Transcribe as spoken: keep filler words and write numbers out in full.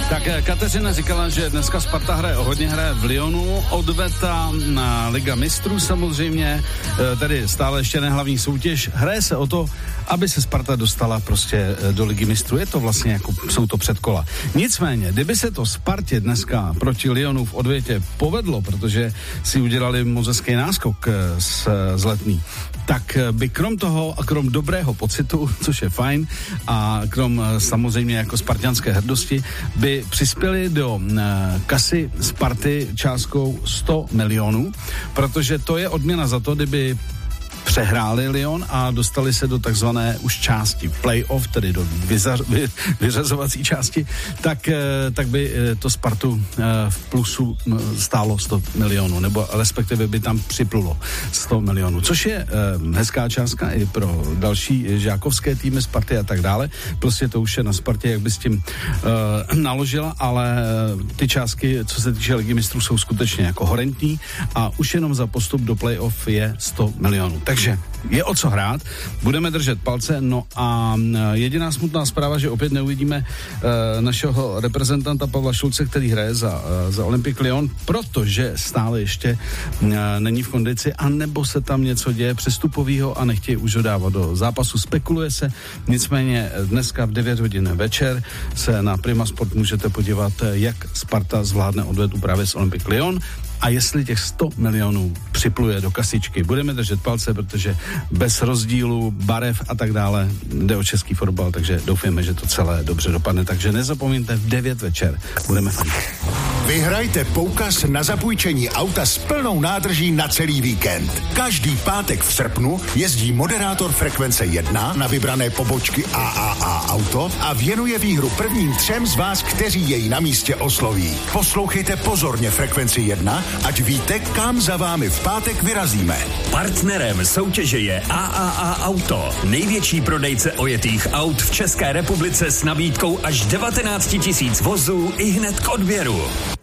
Tak Kateřina říkala, že dneska Sparta hraje o hodně, hraje v Lyonu, odveta na Liga mistrů samozřejmě, tedy stále ještě nehlavní soutěž. Hraje se o to, aby se Sparta dostala prostě do Ligy mistrů. Je to vlastně jako, jsou to předkola. Nicméně, kdyby se to Spartě dneska proti Lyonu v odvětě povedlo, protože si udělali moc hezký náskok z, z Letný, tak by krom toho a krom dobrého pocitu, což je fajn, a krom samozřejmě jako spartianské hrdosti, by přispěli do kasy Sparty částkou sto milionů, protože to je odměna za to, kdyby přehráli Lyon a dostali se do takzvané už části playoff, tedy do vyzař, vy, vyřazovací části, tak, tak by to Spartu v plusu stálo sto milionů, nebo respektive by tam připlulo sto milionů, což je hezká částka i pro další žákovské týmy Sparty a tak dále. Prostě to už je na Spartě, jak by s tím uh, naložila, ale ty částky, co se týče Ligy mistrů, jsou skutečně jako horentní a už jenom za postup do playoff je sto milionů. Takže je o co hrát, budeme držet palce, no a jediná smutná zpráva, že opět neuvidíme uh, našeho reprezentanta Pavla Šulce, který hraje za, uh, za Olympique Lyon, protože stále ještě uh, není v kondici, anebo se tam něco děje přestupovýho a nechtějí už ho dávat do zápasu. Spekuluje se, nicméně dneska v devět hodin večer se na Prima Sport můžete podívat, jak Sparta zvládne odvetu právě s Olympique Lyon a jestli těch sto milionů připluje do kasičky. Budeme držet palce, protože bez rozdílu barev a tak dále jde o český fotbal, takže doufáme, že to celé dobře dopadne. Takže nezapomeňte, v devět večer budeme fandit. Vyhrajte poukaz na zapůjčení auta s plnou nádrží na celý víkend. Každý pátek v srpnu jezdí moderátor Frekvence jedna na vybrané pobočky A A A Auto a věnuje výhru prvním třem z vás, kteří jej na místě osloví. Poslouchejte pozorně Frekvenci jedna, ať víte, kam za vámi v pátek vyrazíme. Partnerem soutěže je A A A Auto, největší prodejce ojetých aut v České republice s nabídkou až devatenáct tisíc vozů i hned k odběru.